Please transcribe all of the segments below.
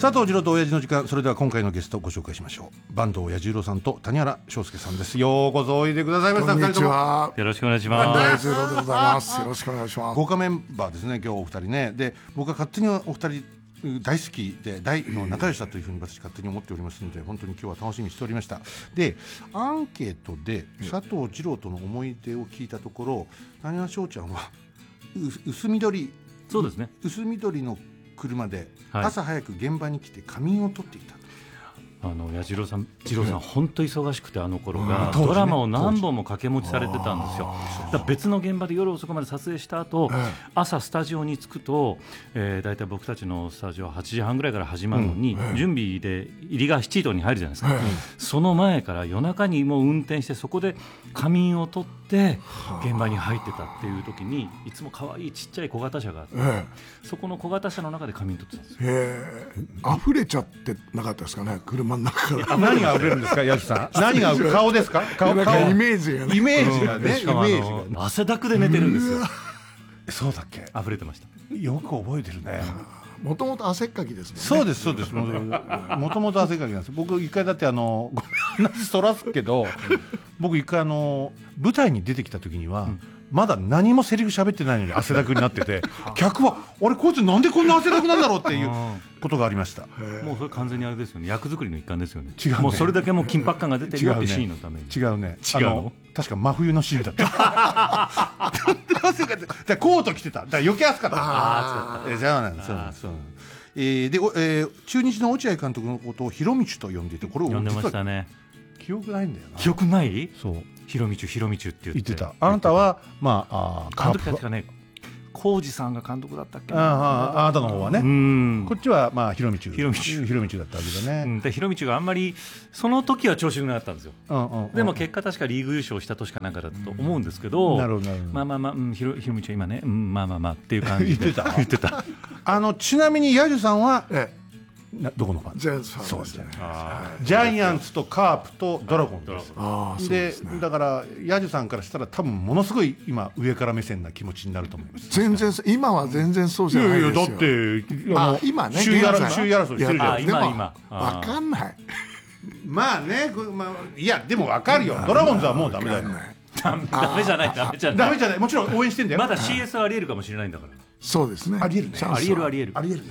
佐藤二郎と親父の時間。それでは今回のゲストをご紹介しましょう。坂東彌十郎さんと谷原章介さんです。ようこそおいでくださいました。 こんにちは。 よろしくお願いします。 彌十郎でございます。よろしくお願いします。 豪華メンバーですね、今日お二人ね。で、僕は勝手にお二人大好きで大の仲良しだというふうに私勝手に思っておりますので、本当に今日は楽しみにしておりました。で、アンケートで佐藤二郎との思い出を聞いたところ、谷原翔ちゃんは薄緑、 そうですね、 薄緑の車ではい朝早く現場に来て仮眠を取っていた。 彌十郎さん本当忙しくて、あの頃が当時ねドラマを何本も掛け持ちされてたんですよ。だから別の現場で夜遅くまで撮影した後、朝スタジオに着くと、だいたい僕たちのスタジオは8時半ぐらいから始まるのに、準備で入りが7時に入るじゃないですか。その前から夜中にもう運転して、そこで仮眠を取って現場に入ってたっていう時に、いつも可愛いちっちゃい小型車があって、そこの小型車の中で仮眠取ってたんですよ。 溢れちゃってなかったですかね、車の中から。 何が溢れるんですか、矢地さん。何が顔ですか。顔なんかイメージがね。 イメージがね、 しかもイメージが汗だくで寝てるんですよ。 そうだっけ。 溢れてました。 よく覚えてるね。 もともと汗っかきですもんね。 そうですそうです。もともと汗かきなんです。僕一回だってごめん話そらすけど、僕一回舞台に出てきた時には、まだ何もセリフ喋ってないのに汗だくになってて、客は俺こいつなんでこんな汗だくなんだろうっていうことがありました。 もうそれ完全にあれですよね、役作りの一環ですよね。 違うね。 もうそれだけもう緊迫感が出てるよってシーンのために。 違うね。 違うの？ 確か真冬のシーンだった。汗かいて、だからコート着てた。だから余計暑かった。じゃあなんです。そうなんです。で、中日の落合監督のことを広道と呼んでいて、これを呼んでましたね。 記憶ないんだよな。 記憶ない？ そう。 広道って言ってた。あなたはまああの時確かね、浩二さんが監督だったっけ。 あなたの方はね。こっちはまあ広道だったわけだね。 で広道があんまりその時は調子がなかったんですよ。でも結果確かリーグ優勝した年かなんかだと思うんですけど、まあ広道は今ね、まあっていう感じで言ってた。 ちなみに彌十さんはどこのファン？ ジャイアンツファンです。 そうですね。ジャイアンツとカープとドラゴンです。でだから彌十さんからしたら多分ものすごい今上から目線な気持ちになると思います。 今は全然そうじゃないですよ。 だって今ね、 首位争いしてるじゃないですか。 でも分かんない。 まあね、いやでも分かるよ。ドラゴンズはもうダメだよ。 ダメじゃない。もちろん応援してんだよ。まだ CS はありえるかもしれないんだから。 そうですね。 ありえるね。 ありえるね。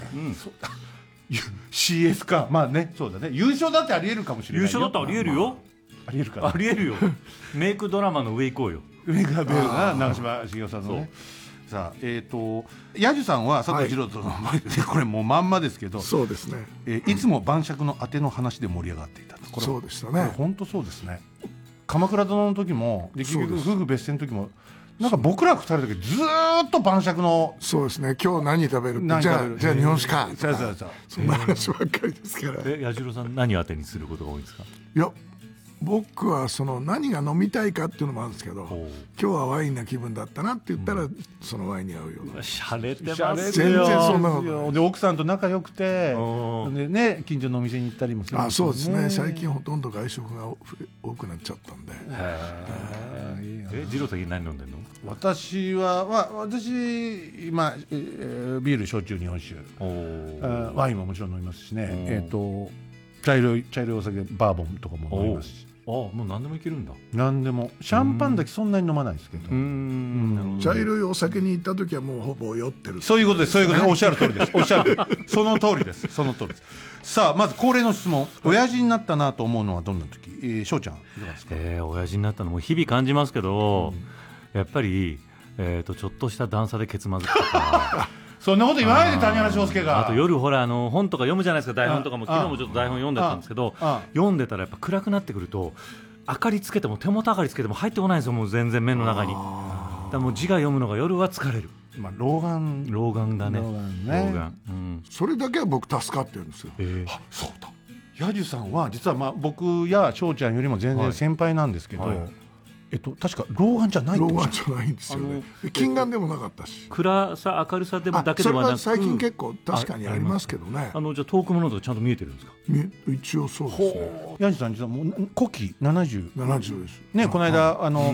CS か。まあね、そうだね。優勝だってありえるかもしれない。 優勝だってありえるよ。 ありえるか。 ありえるよ。メイクドラマの上行こうよ。 上がベルな長嶋茂雄さんのね。さあ、彌十さんは佐藤二郎との思い出、これもうまんまですけど、 そうですね。 いつも晩酌のあての話で盛り上がっていたと。 そうでしたね。 本当そうですね。鎌倉殿の時も、結局夫婦別姓の時も。なんか僕ら二人だけずーっと晩酌の。 そうですね。今日何食べるって、じゃあ日本酒か。そんな話ばっかりですから。 彌十郎さん何を当てにすることが多いんですか？ いや、僕はその何が飲みたいかっていうのもあるんですけど、今日はワインな気分だったなって言ったら、そのワインに合うような。 しゃれてますよ。 全然そんなことで奥さんと仲良くて、でね、近所のお店に行ったりもするんですよね。 そうですね。最近ほとんど外食が多くなっちゃったんで。 二郎さん何飲んでんの？ 私今ビール、焼酎、日本酒、ワインももちろん飲みますしね。茶色いお酒、バーボンとかも飲みますし。 もう何でもいけるんだ。 何でも。シャンパンだけそんなに飲まないですけど。 茶色いお酒に行った時はもうほぼ酔ってる。 そういうことです。おっしゃる通りです。その通りです。さあ、まず恒例の質問。親父になったなと思うのはどんな時？翔ちゃんいかがですか？ 親父になったのも日々感じますけど、やっぱりちょっとした段差でケツまずくとか。 そんなこと言わないで、谷原章介が。 あと夜ほら本とか読むじゃないですか。台本とかも昨日もちょっと台本読んでたんですけど、読んでたらやっぱ暗くなってくると、明かりつけても手元明かりつけても入ってこないんですよ。もう全然目の中に。だからもう字が読むのが夜は疲れる。 老眼だね。老眼。 それだけは僕助かってるんですよ。 そうだ。彌十さんは実は僕や翔ちゃんよりも全然先輩なんですけど、確か老眼じゃないんですよね。近眼でもなかったし、 暗さ明るさでもだけではなく、 それは最近結構確かにありますけどね。 じゃあ遠くのものとかちゃんと見えてるんですか？ 一応そうですね。 彌十さん実はもう古希70 ですね。この間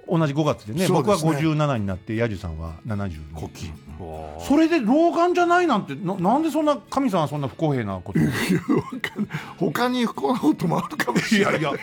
同じ5月でね、僕は57になってヤジさんは70古希、それで老眼じゃないなんてなんでそんな神さんはそんな不公平なことを他に不幸なこともあるかもしれない。 いや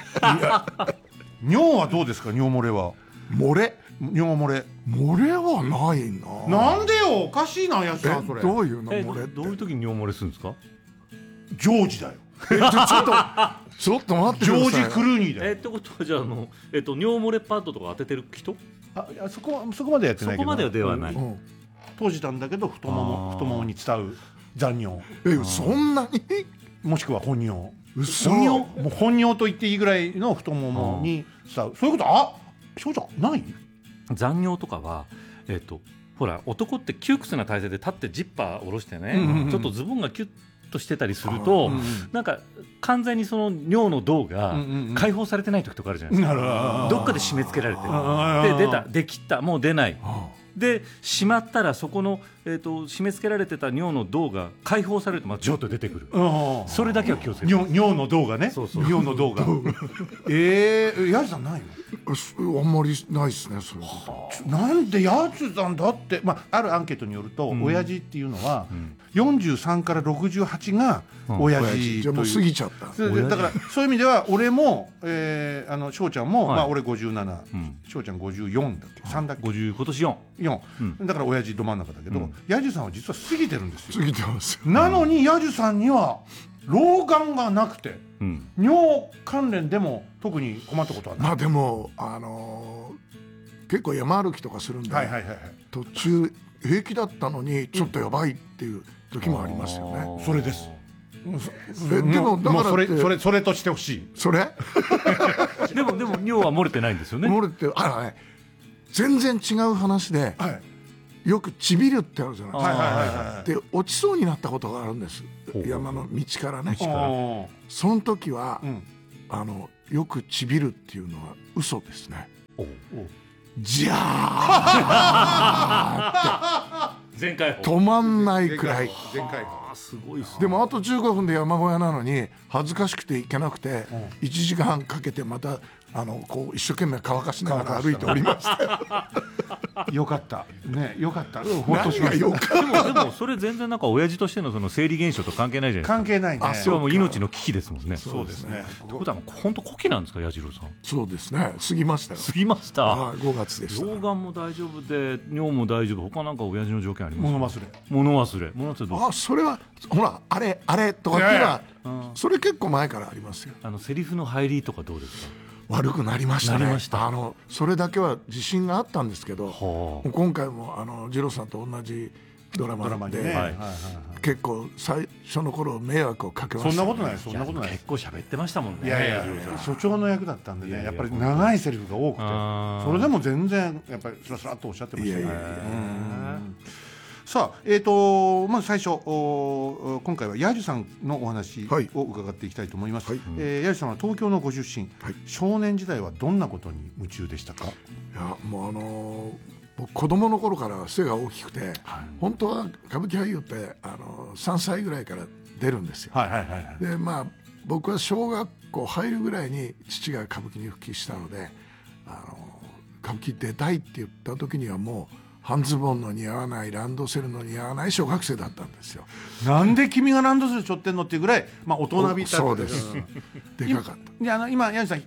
尿はどうですか？尿漏れは。 漏れはないな。 なんでよ、おかしいなヤジさんそれ。 どういうの漏れって。 どういう時に尿漏れするんですか？ ジョージだよ。 ちょっと待ってジください。 ョージ・クルーニーだよ。 ってことはじゃあ尿漏れパッドとか当ててる人？ いやそこまでやってないけど、 そこまでではない。 閉じたんだけど太ももに伝う残尿。 そんなに？ もしくは本尿。 嘘。 もう本尿と言っていいぐらいの太ももに伝う。そういうこと翔ちゃんない？ 残尿とかはほら男って窮屈な体勢で立ってジッパー下ろしてね、ちょっとズボンがキュッとしてたりすると、なんか完全にその尿の道が解放されてない時とかあるじゃないですか。どっかで締め付けられてる。で出た、で切った、もう出ない。でしまったらそこの、締め付けられてた尿の道が解放されるとまたジョッと出てくる。それだけは気をつけて。 尿の道がね。尿の道が。ヤジさんないの？ あんまりないですね。それなんでヤジさんだって、あるアンケートによると、親父っていうのは43から68が親父という。 じゃあもう過ぎちゃった。 だからそういう意味では俺も翔ちゃんも、俺57、翔ちゃん54だっけ、3だっけ、 50、今年 4、だから親父ど真ん中だけど、ヤジさんは実は過ぎてるんですよ。 過ぎてますよ。 なのにヤジさんには老眼がなくて、尿関連でも特に困ったことはない。 でも結構山歩きとかするんで、途中平気だったのにちょっとやばいっていう時もありますよね。 それです。 でもだからってそれとしてほしい。 それでも尿は漏れてないんですよね。 漏れて全然違う話で、よくちびるってあるじゃないですか。で落ちそうになったことがあるんです。山の道からね。その時はよくちびるっていうのは嘘ですね。じゃーって前回止まんないくらい。 すごいっすね。 でもあと15分で山小屋なのに恥ずかしくて行けなくて、1時間かけてまたこう一生懸命乾かしながら歩いておりましたよ。 よかったね、よかった。ほっとしました。 でもそれ全然なんか親父としてのその生理現象と関係ないじゃないですか。 関係ないね。 それはもう命の危機ですもんね。 そうですね。 ってことは本当古希なんですか、矢次郎さん。 そうですね。過ぎましたよ。 過ぎました。 5月でした。 老眼も大丈夫で尿も大丈夫。他なんか親父の条件ありますか？ 物忘れどう？ それはほらあれとかっていうのはそれ結構前からありますよ。 セリフの入りとかどうですか？ 悪くなりましたね。それだけは自信があったんですけど、今回も二郎さんと同じドラマで結構最初の頃迷惑をかけました。 そんなことない。 結構喋ってましたもんね。 いや所長の役だったんでね、やっぱり長いセリフが多くて、それでも全然やっぱりスラスラっとおっしゃってましたね。さあ、まず最初今回はヤジさんのお話を伺っていきたいと思います。ヤジさんは東京のご出身、少年時代はどんなことに夢中でしたか？ いやもう僕子供の頃から背が大きくて、本当は歌舞伎俳優って3歳ぐらいから出るんですよ。で僕は小学校入るぐらいに父が歌舞伎に復帰したので、歌舞伎出たいって言った時にはもう半ズボンの似合わない、ランドセルの似合わない小学生だったんですよ。 なんで君がランドセル背負ってんのっていうぐらい、大人びた。 そうです。でかかった。 今ヤジさん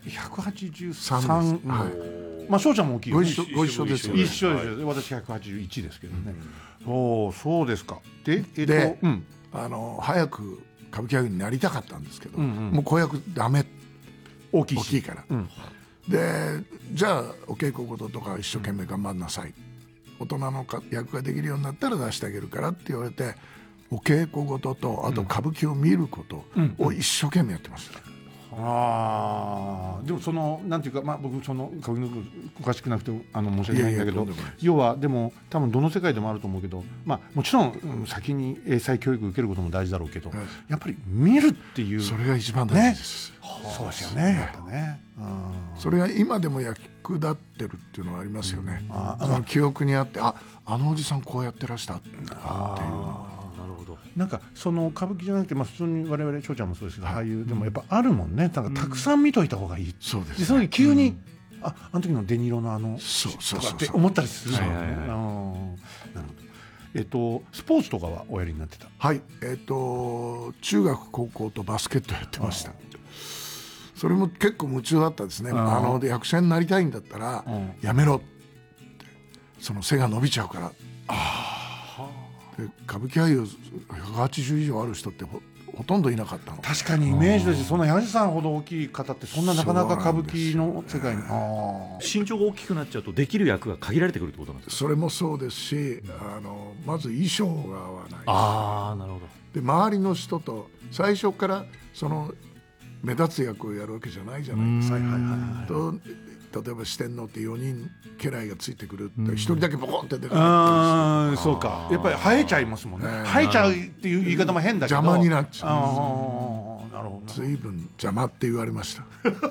183。翔ちゃんも大きいよね。 ご一緒ですよね。 一緒ですよ。私181ですけどね。そうですか。で早く歌舞伎俳優になりたかったんですけど、もう子役ダメ、大きいから。でじゃあお稽古事とか一生懸命頑張んなさい。大人の役ができるようになったら出してあげるからって言われて、お稽古事とあと歌舞伎を見ることを一生懸命やってました。 でもなんていうか、僕歌舞伎の詳しくなくて申し訳ないんだけど、要はでも多分どの世界でもあると思うけど、もちろん先に英才教育受けることも大事だろうけど、やっぱり見るっていう、 それが一番大事です。 そうですよね、やっぱね。 それが今でも役立ってるっていうのはありますよね。記憶にあって、あのおじさんこうやってらしたっていうのは。 なんかその歌舞伎じゃなくて、普通に我々翔ちゃんもそうですけど、俳優でもやっぱあるもんね。なんかたくさん見といた方がいい。 そうです。 その時急にあの時のデニーロのそうって思ったりするのね。 はいはいはい、 なるほど。スポーツとかはおやりになってた？ はい、中学高校とバスケットやってました。それも結構夢中だったですね。で役者になりたいんだったらやめろって、その背が伸びちゃうから。で歌舞伎俳優180以上ある人ってほとんどいなかったの。 確かにイメージです。そんな矢地さんほど大きい方ってそんななかなか歌舞伎の世界に。 身長が大きくなっちゃうとできる役が限られてくるってことなんですか？ それもそうですし、まず衣装が合わない。 なるほど。 で周りの人と最初からその目立つ役をやるわけじゃないじゃないですか。と例えば四天王って4人家来がついてくるって1人だけボコンって出てくる。 そうか。やっぱり生えちゃいますもんね。生えちゃうっていう言い方も変だけど邪魔になっちゃう。 なるほど。 随分邪魔って言われました。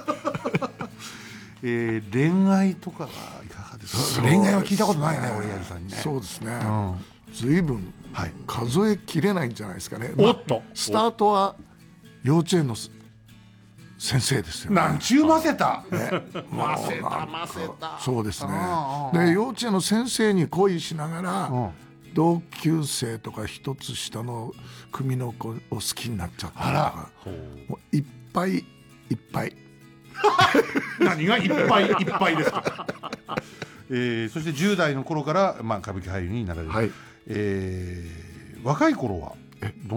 恋愛とかはいかがですか？恋愛は聞いたことないね、俺矢地さんにね。 そうですね。随分数えきれないんじゃないですかね。 おっと。 スタートは幼稚園の先生ですよね。 なんちゅうませた。 ませた。そうですね。で幼稚園の先生に恋しながら、同級生とか一つ下の組の子を好きになっちゃったとか、もういっぱいいっぱい。 何がいっぱいいっぱいですか？そして10代の頃から歌舞伎俳優になられる。若い頃は